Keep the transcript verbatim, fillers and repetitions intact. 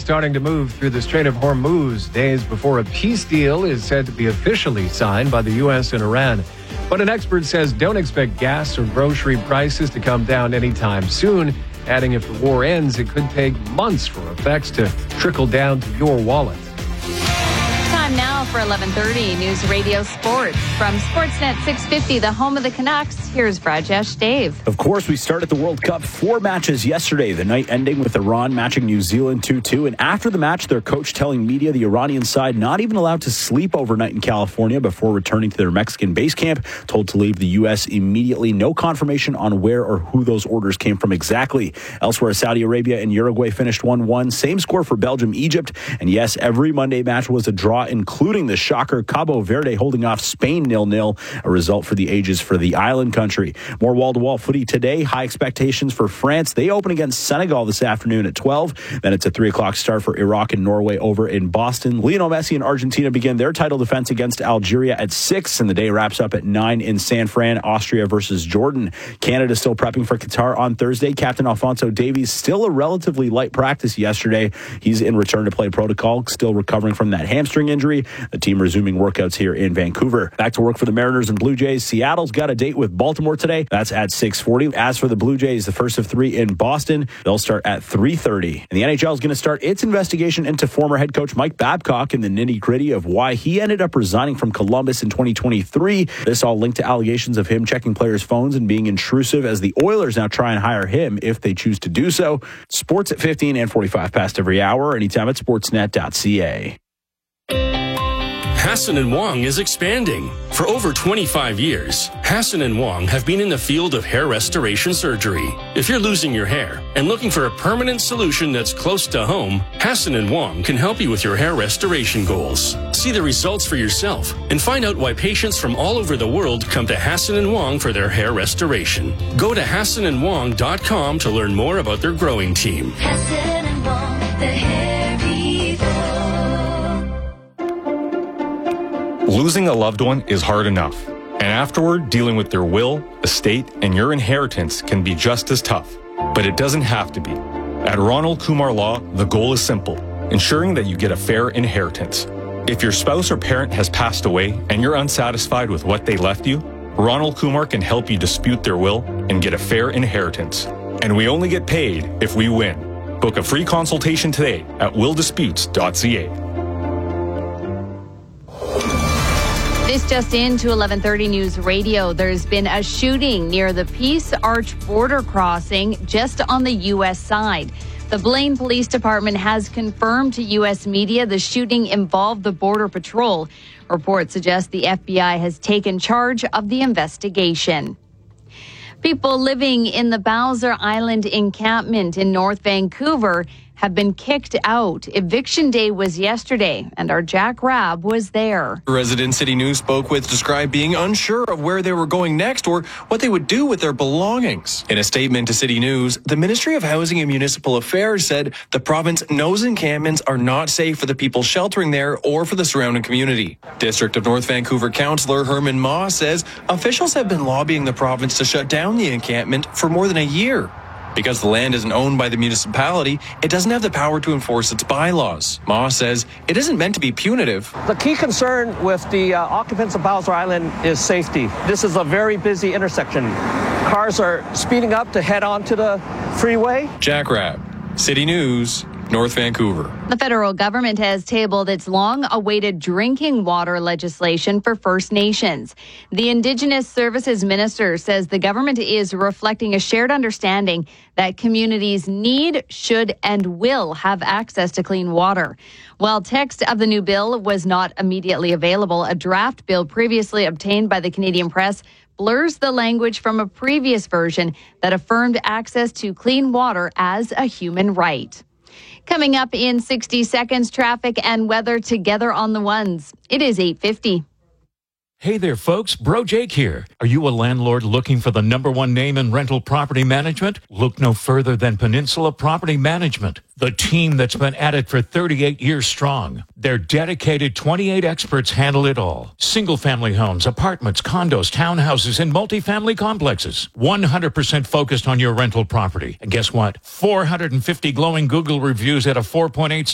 starting to move through the Strait of Hormuz days before a peace deal is said to be officially signed by the U S and Iran. But an expert says don't expect gas or grocery prices to come down anytime soon, adding if the war ends, it could take months for effects to trickle down to your wallet. Time now for eleven thirty News Radio Sports. From Sportsnet six fifty, the home of the Canucks, here's Rajesh Dave. Of course, we started the World Cup four matches yesterday, the night ending with Iran matching New Zealand two two. And after the match, their coach telling media the Iranian side not even allowed to sleep overnight in California before returning to their Mexican base camp, told to leave the U S immediately. No confirmation on where or who those orders came from exactly. Elsewhere, Saudi Arabia and Uruguay finished one one. Same score for Belgium, Egypt. And yes, every Monday match was a draw, including the shocker Cabo Verde holding off Spain nil nil, a result for the ages for the island country. More wall-to-wall footy today. High expectations for France. They open against Senegal this afternoon at twelve. Then it's a three o'clock start for Iraq and Norway over in Boston. Lionel Messi and Argentina begin their title defense against Algeria at six, and the day wraps up at nine in San Fran, Austria versus Jordan. Canada still prepping for Qatar on Thursday. Captain Alphonso Davies still a relatively light practice yesterday. He's in return to play protocol, still recovering from that hamstring injury. The team resuming workouts here in Vancouver. Back to work for the Mariners and Blue Jays. Seattle's got a date with Baltimore today. That's at six forty. As for the Blue Jays, the first of three in Boston. They'll start at three thirty. And the N H L is going to start its investigation into former head coach Mike Babcock in the nitty-gritty of why he ended up resigning from Columbus in twenty twenty-three. This all linked to allegations of him checking players' phones and being intrusive, as the Oilers now try and hire him if they choose to do so. Sports at fifteen and forty-five past every hour, anytime at sportsnet dot c a. Hassan and Wong is expanding. For over twenty-five years, Hassan and Wong have been in the field of hair restoration surgery. If you're losing your hair and looking for a permanent solution that's close to home, Hassan and Wong can help you with your hair restoration goals. See the results for yourself and find out why patients from all over the world come to Hassan and Wong for their hair restoration. Go to hassan and wong dot com to learn more about their growing team. Hassan and Wong, the hair revival. Losing a loved one is hard enough, and afterward, dealing with their will, estate, and your inheritance can be just as tough. But it doesn't have to be. At Ronald Kumar Law, the goal is simple: ensuring that you get a fair inheritance. If your spouse or parent has passed away and you're unsatisfied with what they left you, Ronald Kumar can help you dispute their will and get a fair inheritance. And we only get paid if we win. Book a free consultation today at will disputes dot c a. This just in to eleven thirty News Radio. There's been a shooting near the Peace Arch border crossing just on the U S side. The Blaine Police Department has confirmed to U S media the shooting involved the Border Patrol. Reports suggest the F B I has taken charge of the investigation. People living in the Bowser Island encampment in North Vancouver have been kicked out. Eviction day was yesterday, and our Jack Rabb was there. Resident City News spoke with described being unsure of where they were going next or what they would do with their belongings. In a statement to City News, the Ministry of Housing and Municipal Affairs said the province knows encampments are not safe for the people sheltering there or for the surrounding community. District of North Vancouver Councillor Herman Ma says officials have been lobbying the province to shut down the encampment for more than a year. Because the land isn't owned by the municipality, it doesn't have the power to enforce its bylaws. Ma says it isn't meant to be punitive. The key concern with the uh, occupants of Bowser Island is safety. This is a very busy intersection. Cars are speeding up to head onto the freeway. Jack Rabb, City News, North Vancouver. The federal government has tabled its long-awaited drinking water legislation for First Nations. The Indigenous Services Minister says the government is reflecting a shared understanding that communities need, should, and will have access to clean water. While text of the new bill was not immediately available, a draft bill previously obtained by the Canadian Press blurs the language from a previous version that affirmed access to clean water as a human right. Coming up in sixty seconds, traffic and weather together on the ones. It is eight fifty. Hey there, folks. Bro Jake here. Are you a landlord looking for the number one name in rental property management? Look no further than Peninsula Property Management, the team that's been at it for thirty-eight years strong. Their dedicated twenty-eight experts handle it all. Single-family homes, apartments, condos, townhouses, and multifamily complexes. one hundred percent focused on your rental property. And guess what? four hundred fifty glowing Google reviews at a four point eight